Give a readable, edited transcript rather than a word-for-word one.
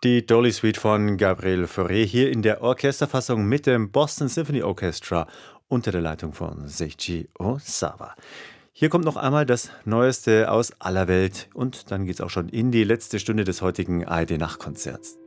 Die Dolly Suite von Gabriel Fauré hier in der Orchesterfassung mit dem Boston Symphony Orchestra unter der Leitung von Seiichi Osawa. Hier kommt noch einmal das Neueste aus aller Welt und dann geht's auch schon in die letzte Stunde des heutigen ARD Nachtkonzerts.